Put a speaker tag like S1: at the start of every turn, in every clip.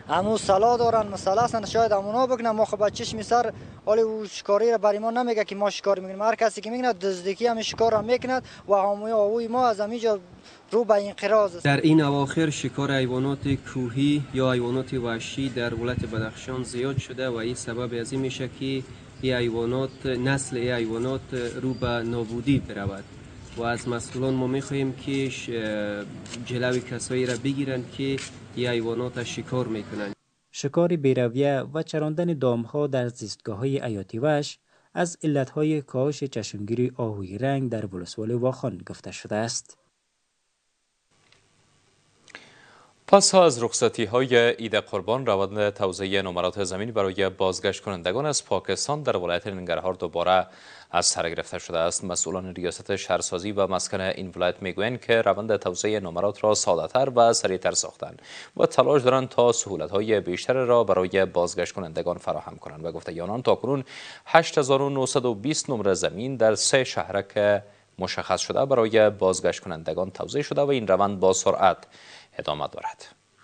S1: همون سلا دارن مسئله هستن، شاید همونا بکنن. ما خب چشم سر حالی او شکاری را برای ما نمیگه که ما شکار میکنیم. هر کسی که میکنه دزدکی هم شکار هم میکند و هموی ما از همینجا رو به انقراض است.
S2: در این اواخر شکار حیوانات کوهی یا حیوانات وحشی در ولایت بدخشان زیاد شده و این سبب از این میشه که این حیوانات، نسل این حیوانات رو به نابودی برود و از مسئولان ما میخواهیم که جلوی کسایی را بگیرند که این حیوانات شکار میکنند.
S3: شکار بی‌رویه و چراندن دامها در زیستگاه‌های حیاتی وحش از علتهای کاهش چشمگیری آهوی رنگ در ولسوالی واخان گفته شده است.
S4: پس از رخصتی‌های عید قربان، روند توزیع نمرات زمین برای بازگشت کنندگان از پاکستان در ولایت ننگرهار دوباره از سر گرفته شده است. مسئولان ریاست شهرسازی و مسکن این ولایت میگویند که روند توزیع نمرات را ساده‌تر و سریعتر ساختند و تلاش دارند تا سهولت‌های بیشتر را برای بازگشت کنندگان فراهم کنند. و گفته آنان تاکنون 8920 نمره زمین در 3 شهرک مشخص شده برای بازگشت کنندگان توزیع شده و این روند با سرعت ادامه دارد.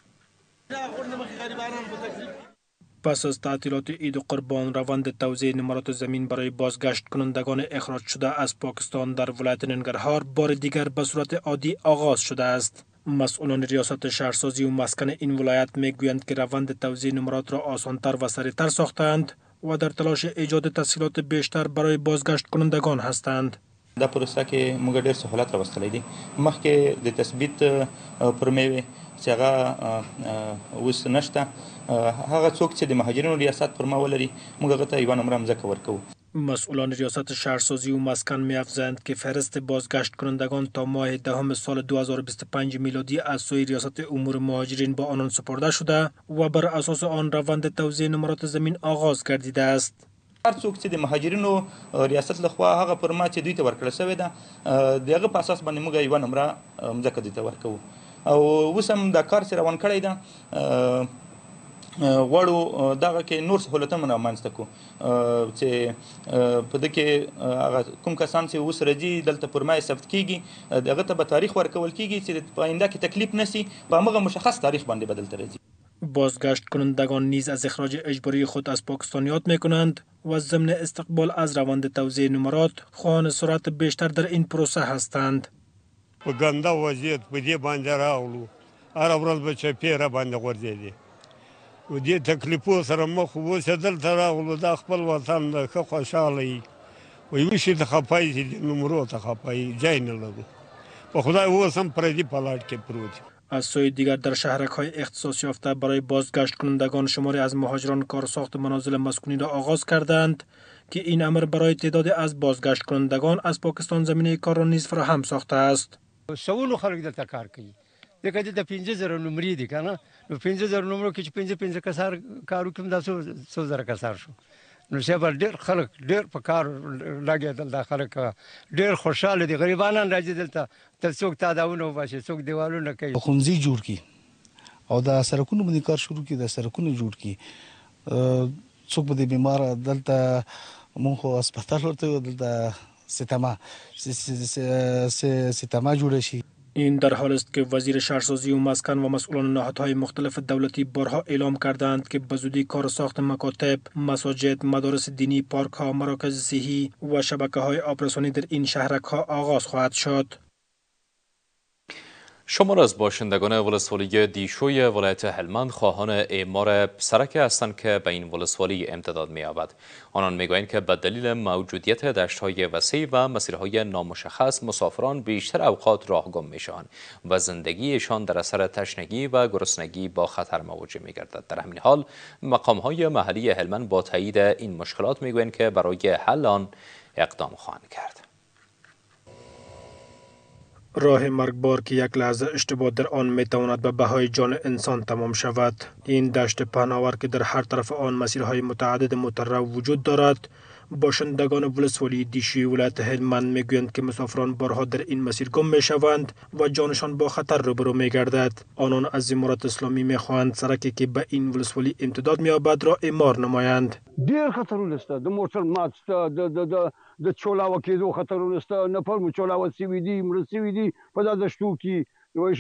S5: پس از تعطیلات عید قربان، روند توزیع نمرات زمین برای بازگشت کنندگان اخراج شده از پاکستان در ولایت ننگرهار بار دیگر به صورت عادی آغاز شده است. مسئولان ریاست شهرسازی و مسکن این ولایت میگویند که روند توزیع نمرات را آسانتر و سریعتر ساختند و در تلاش ایجاد تسهیلات بیشتر برای بازگشت کنندگان هستند.
S6: دا پروسه کې موږ ډېر سهولت راوستلی دي. مخکې د تثبیت پرمې وې چې هغه اوس نشته. هغه څوک چې د مهاجرینو ریاست پرمه ولري موږ هغه ته یوه نمره مځکه ورکوو.
S5: مسئولان ریاست شهرسازی و مسکن می‌افزایند که فهرست بازگشت کنندگان تا ماه دهم سال 2025 میلادی از سوی ریاست امور مهاجرین با آنان سپرده شده و بر اساس آن روند توزیع نمرات زمین آغاز گردیده است.
S6: هر څوک چې د مهاجرینو ریاست لخوا هغه پرمه چې دوی ته ورکړل شوې ده د هغه په اساس باندې موږ یوه نمره مځکه دوی ته ورکوو او اوس هم دا کار چې روان کړی ده غواړو دغه کې نور سهولتونه رامنځته کړو چې په دې کې هغه کوم کسان چې اوس راځي دلته پرمه ثبت کیږي دغه ته به تاریخ ورکول کیږي چې په آینده کې تکلیف نشي په هغه مشخص تاریخ باندې به دلته راځي.
S5: بازگشت کنندگان نیز از اخراج اجباری خود از پاکستان یاد می کنند و ضمن استقبال از روند توزیع نمرات خواهان سرعت بیشتر در این پروسه هستند.
S7: په ګنده وضعیت په دې باندې راغلو، هره ورځ به چپې را باندې غورځېدې و دې تکلیفو سره مخ اوس دلته راغلو دا خپل وطن ده ښه خوشحاله یي و یوه شي ته خفه یي چې نمرو ته خفه یي جای نه لرو په خدای اوس هم پردي پلاټ کې پروت.
S5: از سوی دیگر در شهرک‌های اختصاص یافته برای بازگشت کنندگان شماری از مهاجران کار ساخت منازل مسکونی را آغاز کردند که این امر برای تعدادی از بازگشت کنندگان از پاکستان زمینه کار را نیز فراهم ساخته است.
S8: سوالو خلک دلته کار کوي. دغه د 15000 نمرې دي کنه، نو 15000 نمرو کې 55 کسار کارو کوم د 100,000 کسار شو. نو شپه ډېر خلک ډېر په کار لګېدل، دا خلک ډېر خوشاله دي. غریبانان راځي دلته تر څوک تاداونه وباسي، څوک دیوالونه کوي،
S9: ښوونځي جوړ کړي او د سړکونو باندې کار شروع کړي، د سړکونو جوړ کړي. څوک به د بیمار دلته مونږ خو هسپتال ورته دلته ستما جوړه شي.
S5: این در حال است که وزیر شهرسازی و مسکن و مسئولان نهادهای مختلف دولتی بارها اعلام کردند که به زودی کار ساخت مکاتب، مساجد، مدارس دینی، پارک ها، مراکز صحی و شبکه های آبرسانی در این شهرک ها آغاز خواهد شد.
S4: شمار از باشندگان ولسوالی دیشوی ولایت هلمند خواهان اعمار سرک هستند که به این ولسوالی امتداد می‌یابد. آنان می‌گویند که به دلیل موجودیت دشت‌های وسیع و مسیرهای نامشخص مسافران بیشتر اوقات راهگم می‌شوند و زندگیشان در اثر تشنگی و گرسنگی با خطر مواجه می‌گردد. در همین حال مقام‌های محلی هلمند با تایید این مشکلات می‌گویند که برای حل آن اقدام خواهند کرد.
S5: راه مرگبار که یک لحظه اشتباه در آن میتواند به بهای جان انسان تمام شود. این دشت پهناور که در هر طرف آن مسیرهای متعدد مترو وجود دارد، باشندگان ولسوالی دیشوی ولایت هلمند میگویند که مسافران بارها در این مسیر گم میشوند و جانشان با خطر روبرو میگردد. آنان از امارات اسلامی میخواهند سرکی که به این ولسوالی امتداد مییابد را اعمار نمایند.
S10: ډیر خطرونه شته، د موټر مات شته، د چولاوه کېدو خطرونه شته، نفر مو چولاوه سوي دي، مړه سوي دي په دا دشتو کې. وایشه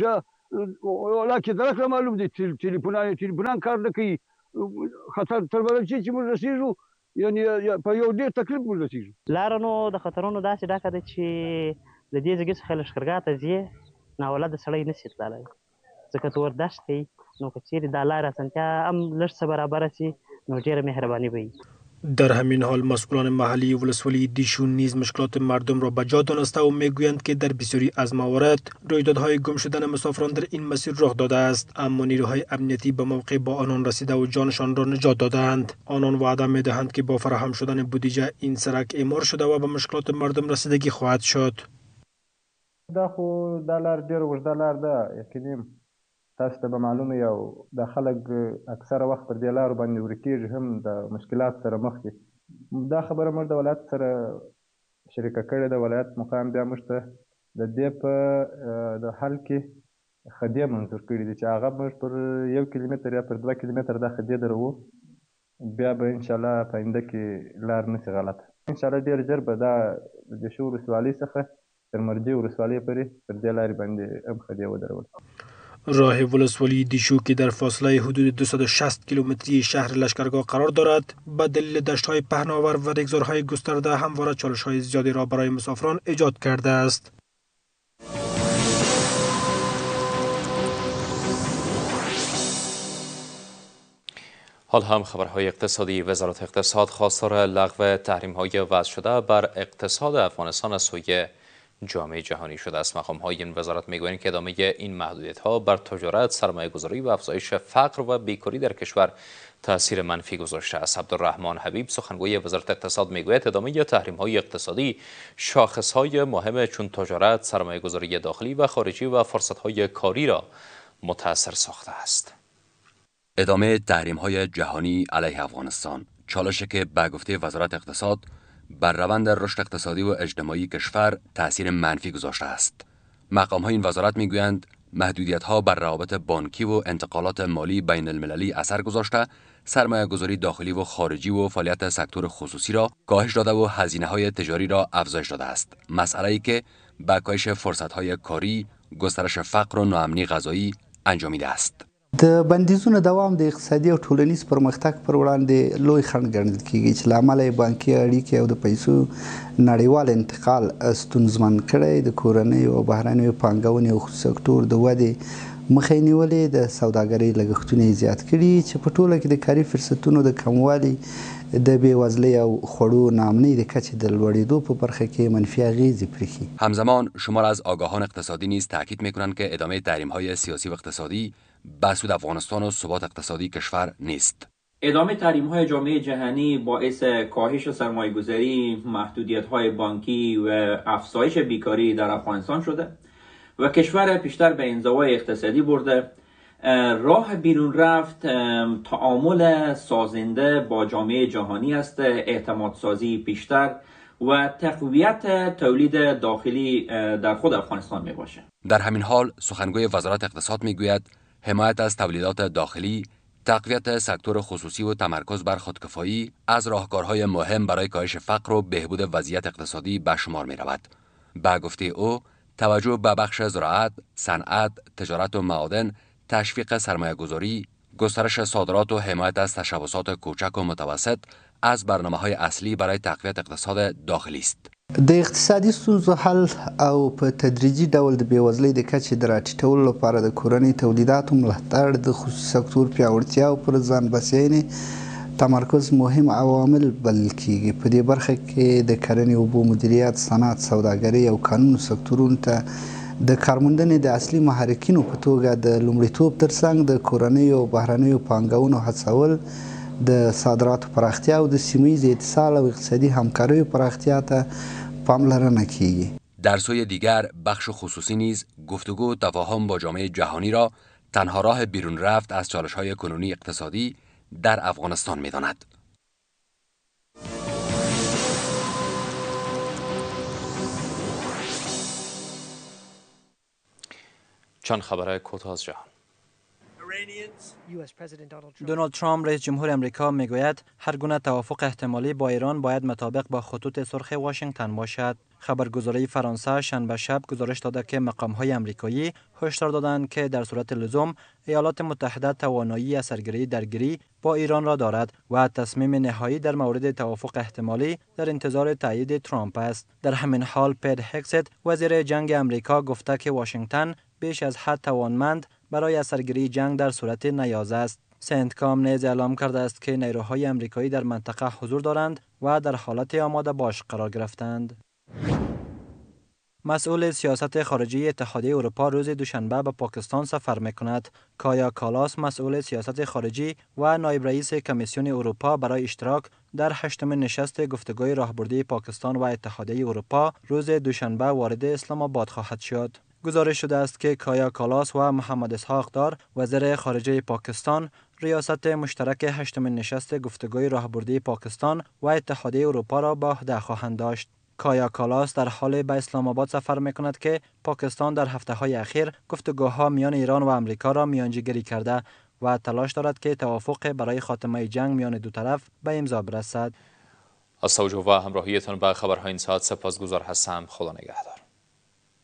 S10: ولا کې درک معلوم دي تلیفونان کار نه کوي خطر تر بل چې موږ رسیږو یعنی په یو ډېر تکلیف موږ رسیږو
S11: لاره نو د خطرونو داسې ډکه ده چې د دې ځای څخه لښکرګاه ته ځې ناولده سړی نشي تللی ځکه تور دښت دی نو که چیرې دا لاره اسانتیا هم لږ څه برابره شي نو ډېره مهرباني به وي.
S5: در همین حال مسئولان محلی ولسوالی دیشون نیز مشکلات مردم را به جا دانسته و میگویند که در بسیاری از موارد رویدادهای گم شدن مسافران در این مسیر رخ داده است، اما نیروهای امنیتی به موقع با آنان رسیده و جانشان را نجات دادند. آنان وعده میدهند که با فراهم شدن بودجه این سرک اعمار شده و به مشکلات مردم رسیدگی خواهد شد.
S12: دا خو دا لار ډېر اوږده لار ده، یقیني تاسو ته به معلومه یو د خلک اکثره وخت پر دې لارو باندې ورکېږي، هم د مشکلات سره مخ دي. دا خبره موږ د ولایت سره شریکه کړې ده. ولایت مقام بیا موږ ته د دې په د حل کې خدې منظور کړي دي چې هغه موږ پر 1 کیلومتر یا پر 2 کیلومتر دا خدې درو، بیا به انشاءالله په آینده کې لار نشي غلطه. انشاءالله ډېر ژر به دا د دیشو ولسوالۍ څخه تر مرجې ولسوالۍ پورې پر دې لارې باندې هم خدې ودرول.
S5: راه ولسوالی دیشو که در فاصله حدود 260 کیلومتری شهر لشکرگاه قرار دارد، به دلیل دشت‌های پهناور و ریگزارهای گسترده همواره چالش‌های زیادی را برای مسافران ایجاد کرده است.
S4: حال هم خبرهای اقتصادی. وزارت اقتصاد خواستار لغو تحریم‌های وضع شده بر اقتصاد افغانستان از سوی جامعه جهانی شده است. مقام‌های این وزارت می‌گویند که ادامه این محدودیت‌ها بر تجارت، سرمایه‌گذاری و افزایش فقر و بیکاری در کشور تأثیر منفی گذاشته است. عبدالرحمن حبیب سخنگوی وزارت اقتصاد می‌گوید ادامه تحریم‌های اقتصادی شاخص‌های مهم چون تجارت، سرمایه‌گذاری داخلی و خارجی و فرصت‌های کاری را متأثر ساخته است.
S13: ادامه تحریم‌های جهانی علیه افغانستان چالشی که به گفته وزارت اقتصاد بر روند رشد اقتصادی و اجتماعی کشور تأثیر منفی گذاشته است. مقام‌های این وزارت می‌گویند محدودیت‌ها بر روابط بانکی و انتقالات مالی بین المللی اثر گذاشته، سرمایه‌گذاری داخلی و خارجی و فعالیت سکتور خصوصی را کاهش داده و هزینه‌های تجاری را افزایش داده است. مسئله‌ای که به کاهش فرصت‌های کاری، گسترش فقر و ناامنی غذایی انجامیده است.
S14: د بندیزونو دوام د اقتصادي او ټولنیز پرمختګ پر وړاندې لوی خنډ ګڼل کیږي چې له امله یې بانکي اړیکې او د پیسو نړیوال انتقال ستونزمن کړی، د کورنیو او بهرنیو پانګونې او خصوصي سکتور د ودې مخه یې نیولې، د سوداګرۍ لګښتونه یې زیات کړي چې په ټوله کې د کاري فرصتونو د کموالي، د بېوزلۍ او خوړو ناامنۍ د کچې د لوړېدو په برخه کې منفي اغیزې پرېښي.
S13: همزمان شمار از آگاهان اقتصادی نیز تاکید می‌کنند که ادامه تحریم‌های سیاسی و اقتصادی به سود افغانستان و ثبات اقتصادی کشور نیست.
S15: ادامه تحریم‌های جامعه جهانی باعث کاهش سرمایه‌گذاری، محدودیت‌های بانکی و افزایش بیکاری در افغانستان شده و کشور پیشتر به انزوای اقتصادی برده. راه بیرون رفت تعامل سازنده با جامعه جهانی است، اعتماد سازی بیشتر و تقویت تولید داخلی در خود افغانستان می باشه.
S13: در همین حال سخنگوی وزارت اقتصاد میگوید حمایت از تولیدات داخلی، تقویت سکتور خصوصی و تمرکز بر خودکفایی از راهکارهای مهم برای کاهش فقر و بهبود وضعیت اقتصادی به شمار می رود. به گفته او توجه به بخش زراعت، صنعت، تجارت و معادن، تشویق سرمایه‌گذاری، گسترش صادرات و حمایت از تشبثات کوچک و متوسط از برنامه‌های اصلی برای تقویت اقتصاد داخلی است.
S14: د اقتصادي ستونزو حل او په تدریجي ډول د بېوزلۍ د کچې د راټیټولو لپاره د کورنۍ تولیداتو ملاتړ، د خصوصي سکتور پیاوړتیا او پر ځان بسیاینې تمرکز مهم عوامل بلل کیږي. په دې برخه کې د کرنې، اوبو مدیریت، صنعت، سوداګرۍ او کانونو سکتورونو ته د کارموندنې د اصلي محرکینو په توګه د لومړیتوب ترڅنګ د کورنیو او بهرنیو پانګونو هڅول، د صادراتو پراختیا او د سیمه‌ایز اتصال او اقتصادي همکاریو پراختیا ته پاملرنه کیږي.
S13: در سوی دیگر بخش خصوصی نیز گفتگو و تفاهم با جامعه جهانی را تنها راه بیرون رفت از چالش‌های کنونی اقتصادی در افغانستان می‌داند.
S4: چند خبر کوتاه از جهان.
S16: دونالد ترامپ رئیس جمهور امریکا میگوید هر گونه توافق احتمالی با ایران باید مطابق با خطوط سرخ واشنگتن باشد. خبرگزاری فرانسه شنبه شب گزارش داده که مقام‌های امریکایی هشدار دادند که در صورت لزوم ایالات متحده توانایی اثرگیری درگیری با ایران را دارد و تصمیم نهایی در مورد توافق احتمالی در انتظار تایید ترامپ است. در همین حال پت هگست وزیر جنگ امریکا گفته که واشنگتن بیش از حد توانمند برای اثرگیری جنگ در صورت نیاز است. سنتکام نیز اعلام کرده است که نیروهای امریکایی در منطقه حضور دارند و در حالت آماده باش قرار گرفتند. مسئول سیاست خارجی اتحادیه اروپا روز دوشنبه به پاکستان سفر می‌کند. کایا کالاس مسئول سیاست خارجی و نایب رئیس کمیسیون اروپا برای اشتراک در 8مین نشست گفتگوی راهبردی پاکستان و اتحادیه اروپا روز دوشنبه وارد اسلام آباد خواهد شد. گزارش شده است که کایا کالاس و محمد اسحاق دار وزیر خارجه پاکستان ریاست مشترک 8مین نشست گفتگوی راهبردی پاکستان و اتحادیه اروپا را به عهده خواهند داشت. کایا کالاس در حال به اسلام آباد سفر می‌کند که پاکستان در هفته‌های اخیر گفتگوها میان ایران و آمریکا را میانجیگری کرده و تلاش دارد که توافق برای خاتمه جنگ میان دو طرف به امضا برسد.
S4: از توجه و همراهیتان به خبرهای این ساعت سپاسگزار هستم. خدا نگهدار.